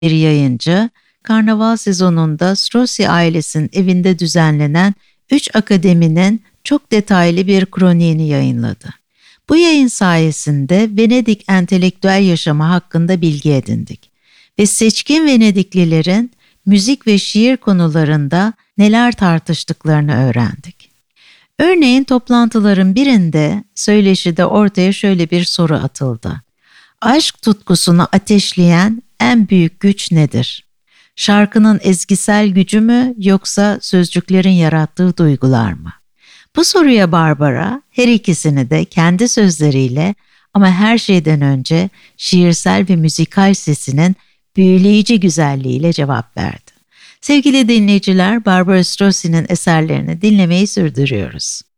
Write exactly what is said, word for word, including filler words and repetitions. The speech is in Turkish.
bir yayıncı, karnaval sezonunda Strozzi ailesinin evinde düzenlenen üç akademinin çok detaylı bir kroniğini yayınladı. Bu yayın sayesinde Venedik entelektüel yaşamı hakkında bilgi edindik ve seçkin Venediklilerin müzik ve şiir konularında neler tartıştıklarını öğrendik. Örneğin toplantıların birinde söyleşide ortaya şöyle bir soru atıldı. Aşk tutkusunu ateşleyen en büyük güç nedir? Şarkının ezgisel gücü mü yoksa sözcüklerin yarattığı duygular mı? Bu soruya Barbara her ikisini de kendi sözleriyle ama her şeyden önce şiirsel ve müzikal sesinin büyüleyici güzelliğiyle cevap verdi. Sevgili dinleyiciler, Barbara Strozzi'nin eserlerini dinlemeyi sürdürüyoruz.